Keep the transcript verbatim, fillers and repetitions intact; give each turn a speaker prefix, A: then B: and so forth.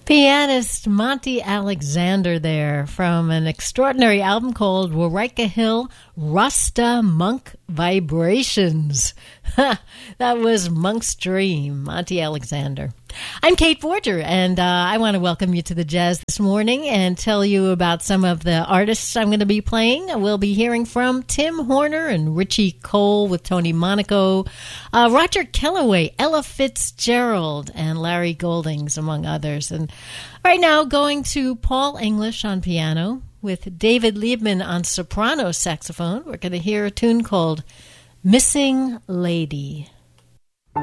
A: Pianist Monty Alexander there from an extraordinary album called Warika Hill Rasta Monk Vibrations. That was Monk's Dream, Monty Alexander. I'm Kate Forger, and uh, I want to welcome you to the Jazz this morning and tell you about some of the artists I'm going to be playing. We'll be hearing from Tim Horner and Richie Cole with Tony Monaco, uh, Roger Kellaway, Ella Fitzgerald, and Larry Goldings, among others. And right now, going to Paul English on piano with David Liebman on soprano saxophone. We're going to hear a tune called Missing Lady.